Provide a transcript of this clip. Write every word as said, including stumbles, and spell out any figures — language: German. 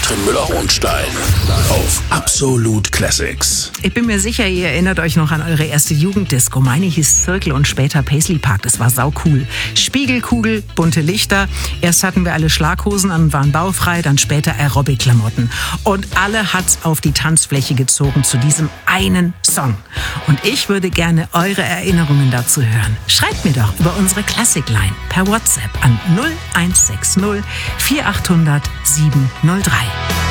Katrin Müller-Hohenstein auf Absolut Classics. Ich bin mir sicher, ihr erinnert euch noch an eure erste Jugenddisco. Meine hieß Zirkel und später Paisley Park. Das war saucool. Spiegelkugel, bunte Lichter. Erst hatten wir alle Schlaghosen an und waren baufrei, dann später Aerobic-Klamotten. Und alle hat's auf die Tanzfläche gezogen zu diesem einen Song. Und ich würde gerne eure Erinnerungen dazu hören. Schreibt mir doch über unsere Classic-Line per WhatsApp an null eins sechs null vier acht null null sieben null drei.